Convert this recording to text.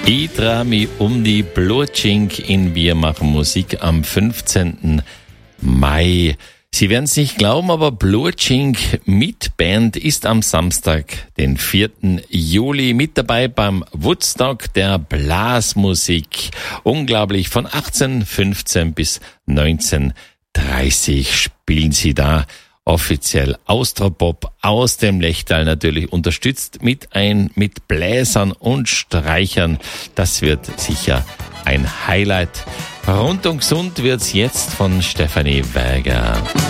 Ich drehe mich um die Blutschink in Wir machen Musik am 15. Mai. Sie werden es nicht glauben, aber Blutschink mit Band ist am Samstag, den 4. Juli, mit dabei beim Woodstock der Blasmusik. Unglaublich, von 18:15 bis 19:30 spielen sie da offiziell Austropop aus dem Lechtal, natürlich unterstützt mit Bläsern und Streichern. Das wird sicher ein Highlight. Rund und gesund wird's jetzt von Stefanie Wäger.